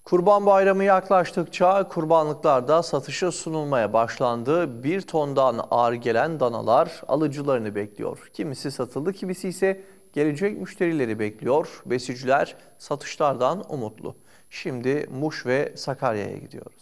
Kurban Bayramı yaklaştıkça kurbanlıklarda satışa sunulmaya başlandı. 1 tondan ağır gelen danalar alıcılarını bekliyor. Kimisi satıldı, kimisi ise gelecek müşterileri bekliyor. Besiciler satışlardan umutlu. Şimdi Muş ve Sakarya'ya gidiyoruz.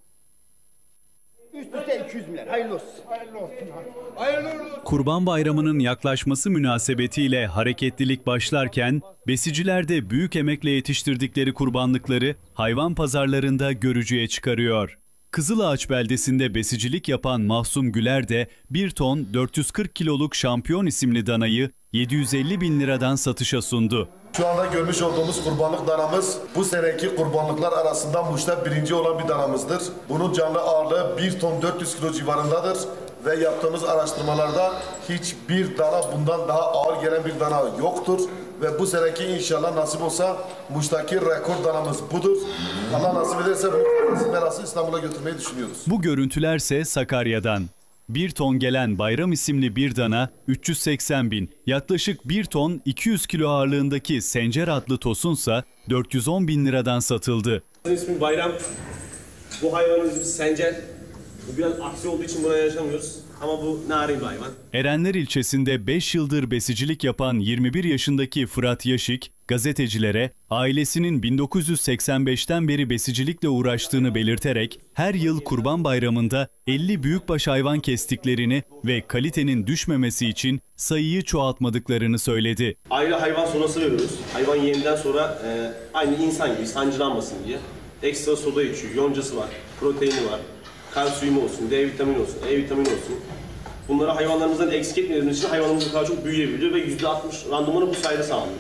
Üst üste 200 milyar. Hayırlı olsun. Hayırlı olsun. Hayırlı olsun. Kurban Bayramı'nın yaklaşması münasebetiyle hareketlilik başlarken besiciler de büyük emekle yetiştirdikleri kurbanlıkları hayvan pazarlarında görücüye çıkarıyor. Kızılağaç beldesinde besicilik yapan Mahsum Güler de 1 ton 440 kiloluk Şampiyon isimli danayı 750 bin liradan satışa sundu. Şu anda görmüş olduğumuz kurbanlık danamız bu seneki kurbanlıklar arasında Muş'ta birinci olan bir danamızdır. Bunun canlı ağırlığı 1 ton 400 kilo civarındadır ve yaptığımız araştırmalarda hiçbir dana bundan daha ağır gelen bir dana yoktur. Ve bu seneki inşallah nasip olsa Muş'taki rekor danamız budur. Allah nasip ederse bu belası İstanbul'a götürmeyi düşünüyoruz. Bu görüntülerse Sakarya'dan. 1 ton gelen Bayram isimli bir dana 380 bin, yaklaşık 1 ton 200 kilo ağırlığındaki Sencer adlı tosunsa 410 bin liradan satıldı. İsmi Bayram, bu hayvanın ismi Sencer. Bu biraz aksi olduğu için buna yaşamıyoruz ama bu narin bir hayvan. Erenler ilçesinde 5 yıldır besicilik yapan 21 yaşındaki Fırat Yaşik, gazetecilere ailesinin 1985'ten beri besicilikle uğraştığını belirterek her yıl Kurban Bayramı'nda 50 büyükbaş hayvan kestiklerini ve kalitenin düşmemesi için sayıyı çoğaltmadıklarını söyledi. Ayrı hayvan sonrası veriyoruz. Hayvan yemden sonra aynı insan gibi sancılanmasın diye. Ekstra soda içiyor, yoncası var, proteini var. Kalsiyum olsun, D vitamini olsun, E vitamini olsun. Bunları hayvanlarımızdan eksik etmediğimiz için hayvanımız daha çok büyüyebiliyor ve %60 randımanı bu sayede sağlıyoruz.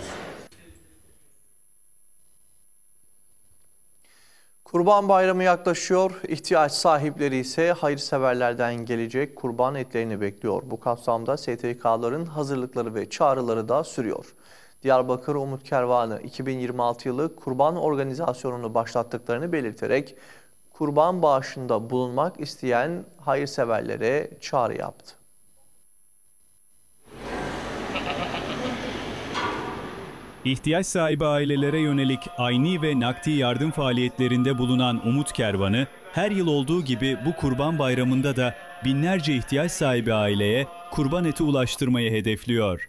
Kurban Bayramı yaklaşıyor. İhtiyaç sahipleri ise hayırseverlerden gelecek kurban etlerini bekliyor. Bu kapsamda STK'ların hazırlıkları ve çağrıları da sürüyor. Diyarbakır Umut Kervanı 2026 yılı kurban organizasyonunu başlattıklarını belirterek kurban bağışında bulunmak isteyen hayırseverlere çağrı yaptı. İhtiyaç sahibi ailelere yönelik ayni ve nakdi yardım faaliyetlerinde bulunan Umut Kervanı, her yıl olduğu gibi bu Kurban Bayramı'nda da binlerce ihtiyaç sahibi aileye kurban eti ulaştırmayı hedefliyor.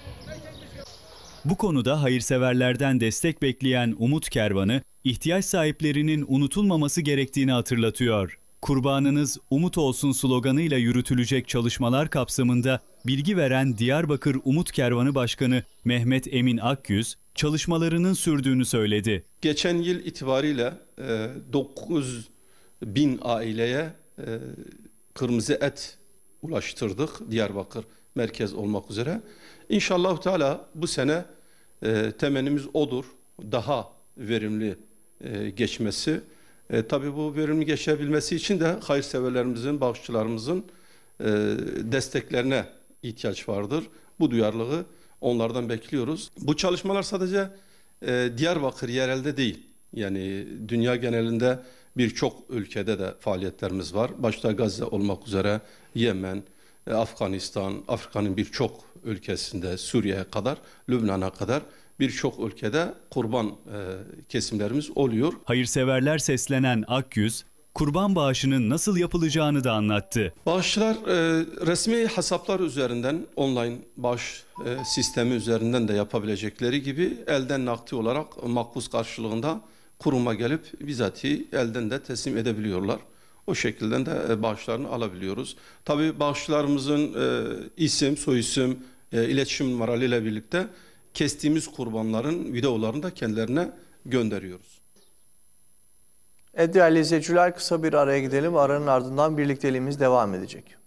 Bu konuda hayırseverlerden destek bekleyen Umut Kervanı, ihtiyaç sahiplerinin unutulmaması gerektiğini hatırlatıyor. Kurbanınız umut olsun sloganıyla yürütülecek çalışmalar kapsamında bilgi veren Diyarbakır Umut Kervanı Başkanı Mehmet Emin Akyüz, çalışmalarının sürdüğünü söyledi. Geçen yıl itibariyle 9 bin aileye kırmızı et ulaştırdık, Diyarbakır merkez olmak üzere. İnşallah Teala bu sene temennimiz odur, daha verimli geçmesi. Tabii bu verimli geçebilmesi için de hayırseverlerimizin, bağışçılarımızın desteklerine ihtiyaç vardır. Bu duyarlılığı onlardan bekliyoruz. Bu çalışmalar sadece Diyarbakır yerelde değil. Yani dünya genelinde birçok ülkede de faaliyetlerimiz var. Başta Gazze olmak üzere Yemen, Afganistan, Afrika'nın birçok ülkesinde, Suriye'ye kadar, Lübnan'a kadar birçok ülkede kurban kesimlerimiz oluyor. Hayırseverler seslenen Akyüz, kurban bağışının nasıl yapılacağını da anlattı. Bağışçılar resmi hesaplar üzerinden, online bağış sistemi üzerinden de yapabilecekleri gibi elden nakdi olarak makbuz karşılığında kuruma gelip bizatihi elden de teslim edebiliyorlar. O şekilde de bağışlarını alabiliyoruz. Tabii bağışçılarımızın isim, soyisim, iletişim numaralarıyla birlikte kestiğimiz kurbanların videolarını da kendilerine gönderiyoruz. Değerli izleyiciler, kısa bir araya gidelim. Aranın ardından birlikteliğimiz devam edecek.